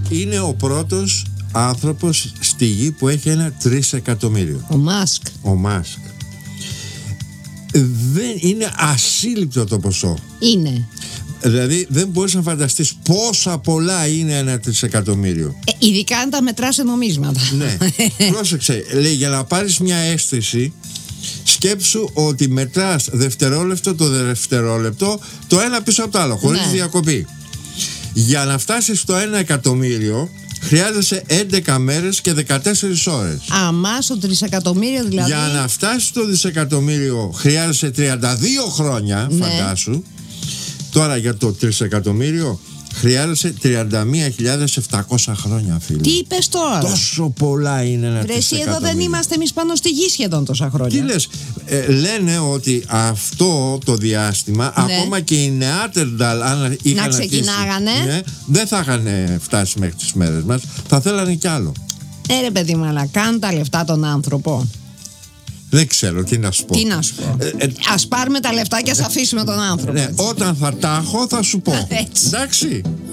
είναι ο πρώτος άνθρωπος στη γη που έχει ένα 3 εκατομμύριο. Ο Μάσκ. Δεν είναι ασύλληπτο το ποσό. Είναι. Δηλαδή δεν μπορείς να φανταστείς πόσα πολλά είναι ένα 3 εκατομμύριο. Ειδικά αν τα μετράς σε νομίσματα. Ναι. Πρόσεξε, λέει, για να πάρεις μια αίσθηση, σκέψου ότι μετράς δευτερόλεπτο το δευτερόλεπτο, το ένα πίσω από το άλλο, χωρίς διακοπή. Για να φτάσεις στο 1 εκατομμύριο χρειάζεσαι 11 μέρες και 14 ώρες. Αμά στο 3 εκατομμύριο δηλαδή. Για να φτάσεις στο δισεκατομμύριο χρειάζεσαι 32 χρόνια, φαντάσου. Τώρα για το 3 εκατομμύριο χρειάζεσαι 31.700 χρόνια, φίλε. Τι είπες τώρα? Τόσο πολλά είναι ένα 3 εκατομμύριο. Εδώ δεν είμαστε εμείς πάνω στη γη σχεδόν τόσα χρόνια. Τι λες, λένε ότι αυτό το διάστημα, ακόμα και οι Νεάτερνταλ, αν είχαν να ξεκινάγανε, δεν θα είχαν φτάσει μέχρι τις μέρες μας. Θα θέλανε κι άλλο. Ρε παιδί μου, αλλά κάνουν τα λεφτά τον άνθρωπο. Δεν ξέρω τι να σου πω. Τι να σου πω. Ας πάρουμε τα λεφτά και ας αφήσουμε τον άνθρωπο. Ναι, όταν θα τα έχω θα σου πω. Έτσι. Εντάξει.